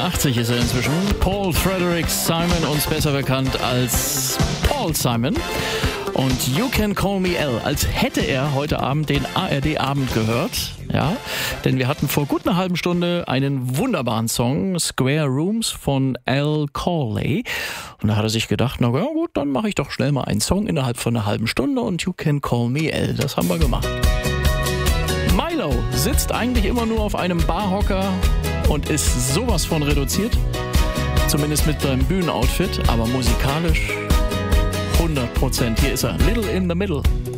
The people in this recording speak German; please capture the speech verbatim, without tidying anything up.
einundachtzig ist er inzwischen. Paul Frederick Simon, uns besser bekannt als Paul Simon. Und You Can Call Me Al, als hätte er heute Abend den A R D-Abend gehört. Ja, denn wir hatten vor gut einer halben Stunde einen wunderbaren Song, Square Rooms von Al Corley. Und da hat er sich gedacht, na gut, dann mache ich doch schnell mal einen Song innerhalb von einer halben Stunde und You Can Call Me Al. Das haben wir gemacht. Milo sitzt eigentlich immer nur auf einem Barhocker und ist sowas von reduziert. Zumindest mit seinem Bühnenoutfit, aber musikalisch hundert Prozent. Hier ist er, Little in the Middle.